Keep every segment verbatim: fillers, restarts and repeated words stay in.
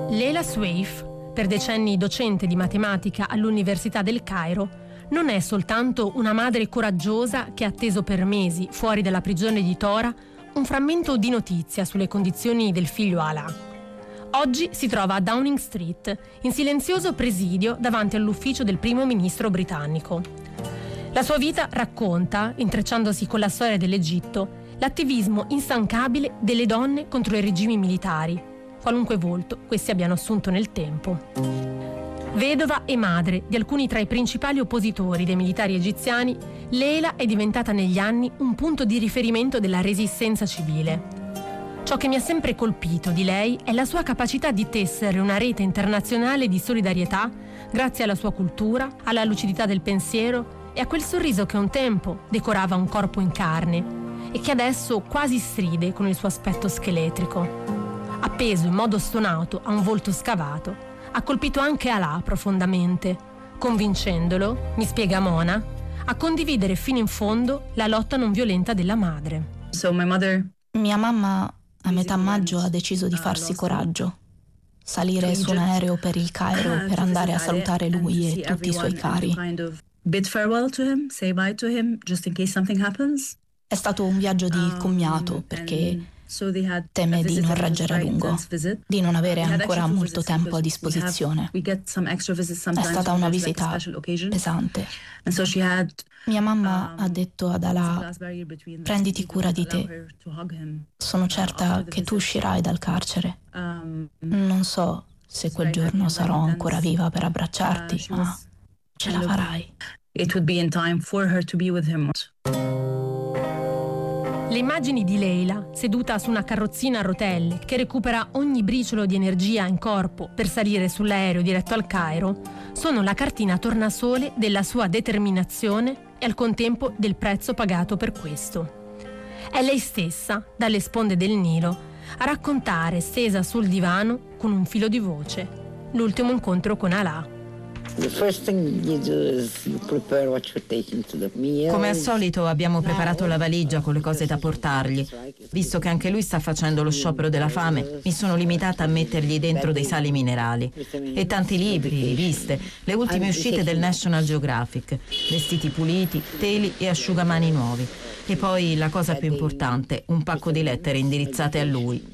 Leila Swaif, per decenni docente di matematica all'Università del Cairo, non è soltanto una madre coraggiosa che ha atteso per mesi, fuori dalla prigione di Tora, un frammento di notizia sulle condizioni del figlio Alaa. Oggi si trova a Downing Street, in silenzioso presidio davanti all'ufficio del primo ministro britannico. La sua vita racconta, intrecciandosi con la storia dell'Egitto, l'attivismo instancabile delle donne contro i regimi militari, qualunque volto questi abbiano assunto nel tempo. Vedova e madre di alcuni tra i principali oppositori dei militari egiziani, Leila è diventata negli anni un punto di riferimento della resistenza civile. Ciò che mi ha sempre colpito di lei è la sua capacità di tessere una rete internazionale di solidarietà grazie alla sua cultura, alla lucidità del pensiero e a quel sorriso che un tempo decorava un corpo in carne e che adesso quasi stride con il suo aspetto scheletrico. Appeso in modo stonato a un volto scavato, ha colpito anche Alaa profondamente, convincendolo, mi spiega Mona, a condividere fino in fondo la lotta non violenta della madre. So my mother... Mia mamma a metà maggio ha deciso di farsi coraggio, salire su un aereo per il Cairo per andare a salutare lui e tutti i suoi cari. È stato un viaggio di commiato perché teme di non reggere a lungo, di non avere ancora molto tempo a disposizione. È stata una visita pesante. Mia mamma ha detto ad Alaa: prenditi cura di te. Sono certa che tu uscirai dal carcere. Non so se quel giorno sarò ancora viva per abbracciarti, ma ce la farai. It would be in time for her to be with him. Le immagini di Leila, seduta su una carrozzina a rotelle che recupera ogni briciolo di energia in corpo per salire sull'aereo diretto al Cairo, sono la cartina tornasole della sua determinazione e al contempo del prezzo pagato per questo. È lei stessa, dalle sponde del Nilo, a raccontare, stesa sul divano, con un filo di voce, l'ultimo incontro con Alaa. Come al solito abbiamo preparato la valigia con le cose da portargli. Visto che anche lui sta facendo lo sciopero della fame, mi sono limitata a mettergli dentro dei sali minerali. E tanti libri, riviste, le ultime uscite del National Geographic, vestiti puliti, teli e asciugamani nuovi. E poi la cosa più importante, un pacco di lettere indirizzate a lui.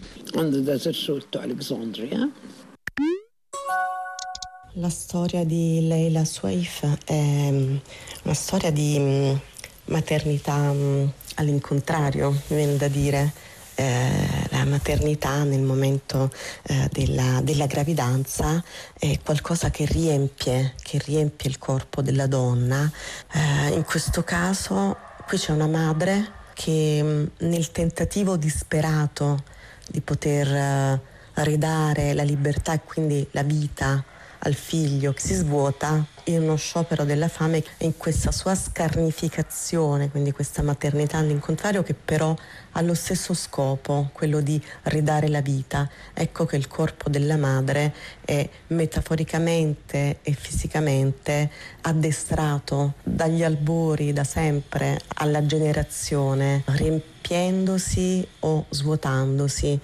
La storia di Leila Swaif è una storia di maternità all'incontrario, mi viene da dire. Eh, la maternità nel momento eh, della, della gravidanza è qualcosa che riempie, che riempie il corpo della donna. Eh, in questo caso qui c'è una madre che nel tentativo disperato di poter eh, ridare la libertà e quindi la vita al figlio che si svuota in uno sciopero della fame, in questa sua scarnificazione, quindi questa maternità all'incontrario che però ha lo stesso scopo, quello di ridare la vita. Ecco che il corpo della madre è metaforicamente e fisicamente addestrato dagli albori da sempre alla generazione, riempiendosi o svuotandosi.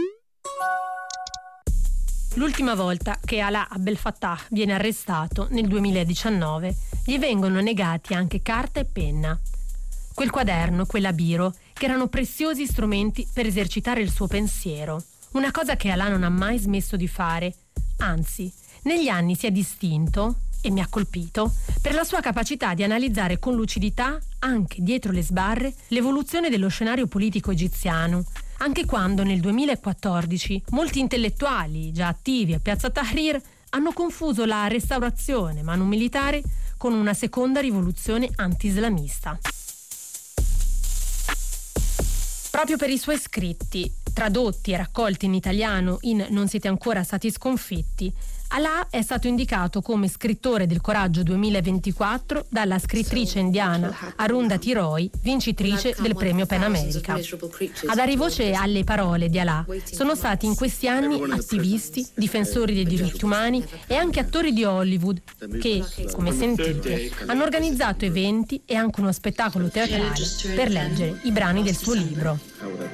L'ultima volta che Alaa Abdel Fattah viene arrestato, nel duemiladiciannove, gli vengono negati anche carta e penna. Quel quaderno, quella biro, che erano preziosi strumenti per esercitare il suo pensiero. Una cosa che Alaa non ha mai smesso di fare. Anzi, negli anni si è distinto, e mi ha colpito, per la sua capacità di analizzare con lucidità, anche dietro le sbarre, l'evoluzione dello scenario politico egiziano, anche quando nel duemilaquattordici molti intellettuali già attivi a Piazza Tahrir hanno confuso la restaurazione manu militare con una seconda rivoluzione anti-islamista. Proprio per i suoi scritti, tradotti e raccolti in italiano in Non siete ancora stati sconfitti, Alaa è stato indicato come scrittore del coraggio duemilaventiquattro dalla scrittrice indiana Arundhati Roy, vincitrice del premio PEN America. A dare voce alle parole di Alaa sono stati in questi anni attivisti, difensori dei diritti umani e anche attori di Hollywood che, come sentite, hanno organizzato eventi e anche uno spettacolo teatrale per leggere i brani del suo libro.